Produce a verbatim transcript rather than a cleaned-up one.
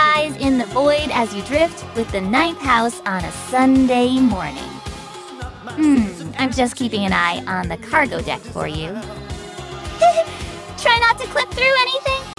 eyes in the void as you drift with the ninth house on a Sunday morning. Hmm, I'm just keeping an eye on the cargo deck for you. Try not to clip through anything.